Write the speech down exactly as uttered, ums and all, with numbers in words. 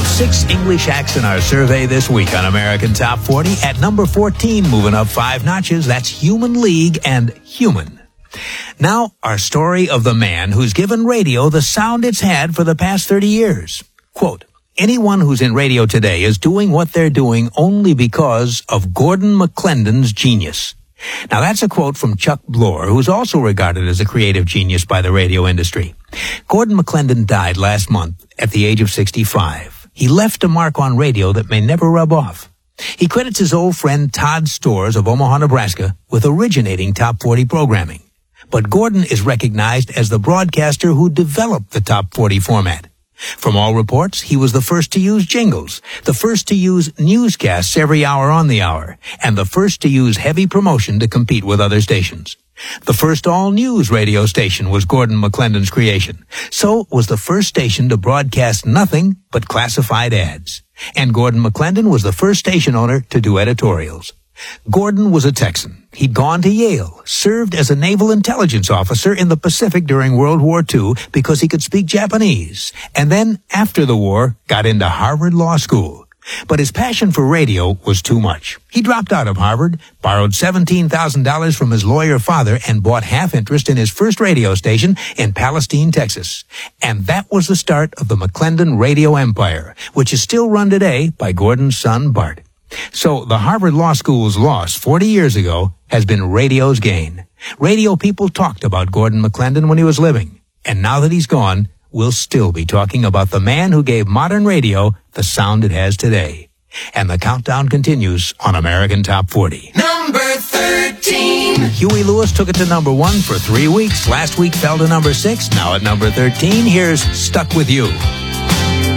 Six English acts in our survey this week on American Top forty. At number fourteen, moving up five notches, that's Human League and Human. Now, our story of the man who's given radio the sound it's had for the past thirty years. Quote, anyone who's in radio today is doing what they're doing only because of Gordon McClendon's genius. Now, that's a quote from Chuck Bloor, who's also regarded as a creative genius by the radio industry. Gordon McClendon died last month at the age of sixty-five. He left a mark on radio that may never rub off. He credits his old friend Todd Stores of Omaha, Nebraska, with originating Top forty programming. But Gordon is recognized as the broadcaster who developed the Top forty format. From all reports, he was the first to use jingles, the first to use newscasts every hour on the hour, and the first to use heavy promotion to compete with other stations. The first all-news radio station was Gordon McClendon's creation. So was the first station to broadcast nothing but classified ads. And Gordon McClendon was the first station owner to do editorials. Gordon was a Texan. He'd gone to Yale, served as a naval intelligence officer in the Pacific during World War Two because he could speak Japanese, and then, after the war, got into Harvard Law School. But his passion for radio was too much. He dropped out of Harvard, borrowed seventeen thousand dollars from his lawyer father, and bought half interest in his first radio station in Palestine, Texas. And that was the start of the McClendon radio empire, which is still run today by Gordon's son, Bart. So the Harvard Law School's loss forty years ago has been radio's gain. Radio people talked about Gordon McClendon when he was living. And now that he's gone, we'll still be talking about the man who gave modern radio the sound it has today. And the countdown continues on American Top forty. Number thirteen. Huey Lewis took it to number one for three weeks. Last week fell to number six. Now at number thirteen, here's Stuck With You.